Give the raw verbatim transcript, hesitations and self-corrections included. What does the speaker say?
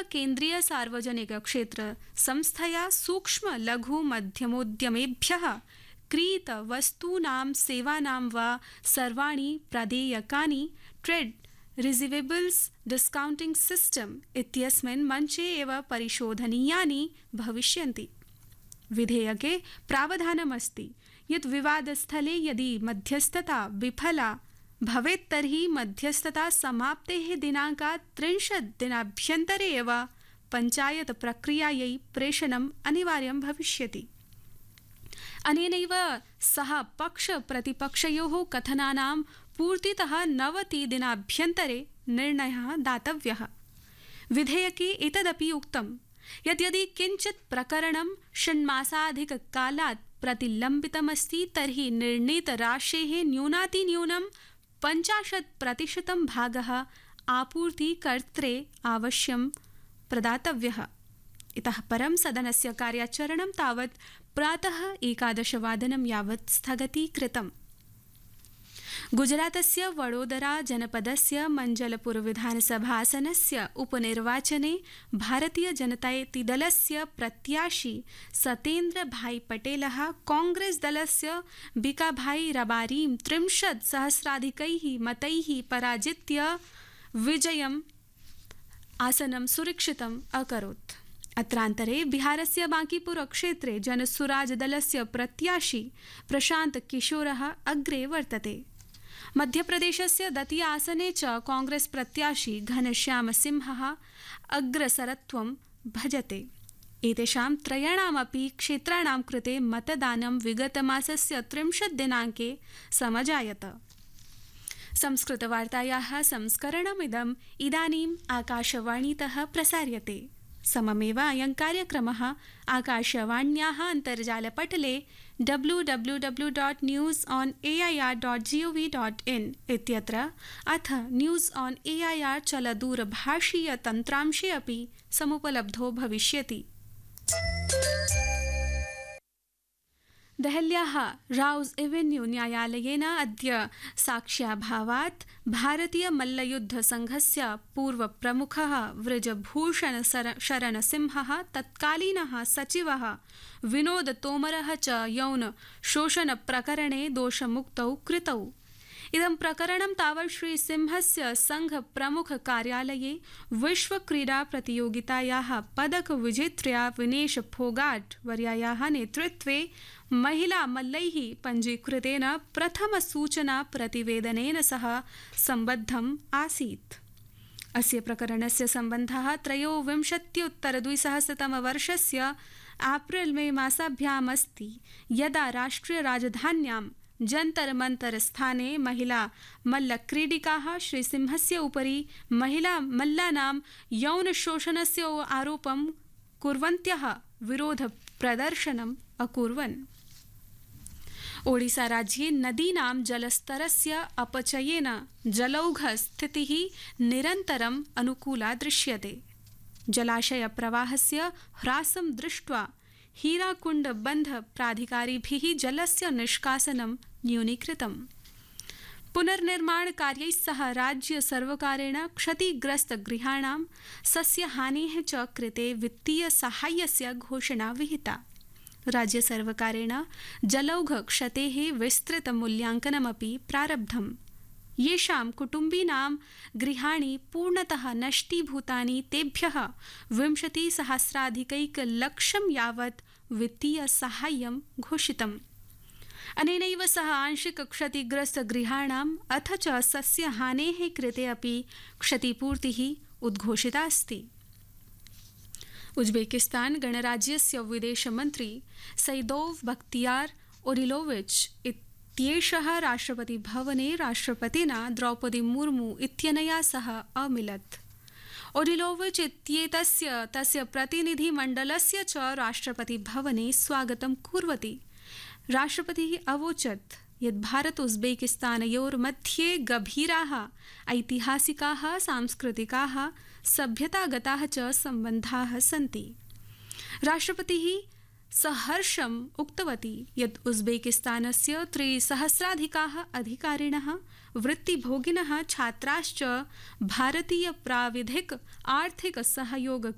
केन्द्रीय सार्वजनिक क्षेत्र संस्थया सूक्ष्म लघु मध्यमोद्यमेभ्यः क्रीत वस्तूनां सेवानां वा सर्वाणि प्रदेयकानि ट्रेड रिसीवेबल्स डिस्काउंटिंग सिस्टम इत्यस्मिन् मञ्चे एव परिशोधनीयानि भविष्यन्ति। विधेयके प्रावधानमस्ति यत् विवादस्थले यदि मध्यस्थता विफला भवेत् तर्हि मध्यस्थता समाप्तेः दिनाङ्कात् त्रिंशत् दिनाभ्यन्तरे एव पञ्चायत प्रक्रियायै प्रेषणम् अनिवार्यं भविष्यति। अनेनैव सह पक्ष प्रतिपक्षयोः कथनानां पूर्तितः नवति दिनाभ्यन्तरे निर्णयः दातव्यः। विधेयके एतदपि उक्तं यत् यदि किञ्चित् प्रकरणं षण्मासाधिककालात् प्रतिलम्बितमस्ति तर्हि निर्णीतराशेः न्यूनातिन्यूनं पञ्चाशत् प्रतिशतं भागः आपूर्तिकर्त्रे अवश्यं प्रदातव्यः। इतः परं सदनस्य कार्याचरणं तावत् प्रातः एकादशवादनं यावत् स्थगतीकृतम्। गुजरातस्य वडोदरा जनपदस्य मञ्जलपुर विधानसभासनस्य उपनिर्वाचने भारतीय जनतादलस्य प्रत्याशी सतेन्द्र भाई पटेलः कांग्रेस दलस्य बिकाभाई रबारीं त्रिंशत् सहस्राधिकैः मतैः पराजित्य विजयम् आसनं सुरक्षितम् अकरोत्। अत्रान्तरे बिहारस्य बांकीपुर क्षेत्रे जनसुराज दलस्य प्रत्याशी प्रशांत किशोरः अग्रे वर्तते। मध्यप्रदेशस्य दतिया आसने च कांग्रेस प्रत्याशी घनश्याम सिंहः अग्रसरत्वं भजते। एतेषां त्रयाणामपि क्षेत्राणां कृते मतदानं विगतमासस्य त्रिंशत् दिनाङ्के समजायत। संस्कृतवार्तायाः संस्करणमिदम् इदानीम् आकाशवाणीतः प्रसार्यते। सममेव अयं कार्यक्रमः आकाशवाण्याः अन्तर्जालपटले W W W dot news on A I R dot G O V dot in इत्यत्र अथ news on A I R चलदूरभाषीय तन्त्रांशे अपि समुपलब्धो भविष्यति। देहल्याः राउज़ एवेन्यू न्यायालयेन अद्य साक्ष्याभावात् भारतीय मल्लयुद्ध संघस्य पूर्वप्रमुखः वृजभूषण शरणसिंहः तत्कालीनः सचिवः विनोद तोमरः च यौन शोषण प्रकरणे दोषमुक्तौ कृतौ। इदं प्रकरणं तावत् श्री सिंहस्य संघ प्रमुख कार्यालये विश्व क्रीडा प्रतियोगितायाः पदक विजेत्र्या विनेश फोगाट वर्यायाः नेतृत्वे महिला मल्लैः पञ्जीकृतेन प्रथम सूचना प्रतिवेदनेन सह सम्बद्धम् आसीत्। अस्य प्रकरणस्य सम्बन्धः त्रयोविंशत्युत्तर द्विसहस्रतमवर्षस्य एप्रिल मे मासाभ्याम् अस्ति, यदा राष्ट्रिय राजधान्यां जंतर मंतर स्थाने महिला मल्लक्रीडिकाः श्रीसिंहस्य उपरि महिला मल्लानां यौन शोषणस्य आरोपं कुर्वन्त्यः विरोध प्रदर्शनम् अकुर्वन्। ओडिसा राज्ये नदीनां जलस्तरस्य अपचयेन जलौघ स्थितिः निरन्तरम् अनुकूला दृश्यते। जलाशय प्रवाहस्य ह्रासं दृष्ट्वा हीराकुंड बंध प्राधिकारिभिः जलस्य निष्कासनं न्यूनीकृतम्। पुनर्निर्माण कार्यैः सह राज्य सर्वकारेण क्षतिग्रस्त गृहाणां सस्यहानेः च कृते वित्तीय साहाय्यस्य घोषणा विहिता। राज्य सर्वकारेण जलौघ क्षतेः विस्तृत मूल्यांकनमपि प्रारब्धम्। येषां कुटुम्बीनां गृहाणि पूर्णतः नष्टीभूतानि तेभ्यः विंशतिसहस्राधिकैकलक्षं यावत् वित्तीय साहाय्यं घोषितम्। अनेनैव सह आंशिक क्षतिग्रस्त गृहाणाम् अथ च सस्यहानेः कृते अपि क्षतिपूर्तिः उद्घोषिता अस्ति। उज्बेकिस्तान गणराज्यस्य विदेशमन्त्री सैदोव बख्तियार ओडिलोविच इत्येषः राष्ट्रपतिभवने राष्ट्रपतिना द्रौपदी मुर्मू इत्यनया सह अमिलत्। ओडिलोविच इत्येतस्य तस्य प्रतिनिधिमण्डलस्य च राष्ट्रपतिभवने स्वागतं कुर्वती राष्ट्रपतिः अवोचत् यत् भारत उज्बेकिस्तानयोर्मध्ये गभीराः ऐतिहासिकाः सांस्कृतिकाः सभ्यतागताः च सम्बन्धाः सन्ति। राष्ट्रपतिः सहर्षम् उक्तवती यत् उज्बेकिस्तानस्य त्रिसहस्राधिकाः अधिकारिणः वृत्तिभोगिनः छात्राश्च भारतीय प्राविधिक आर्थिक सहयोग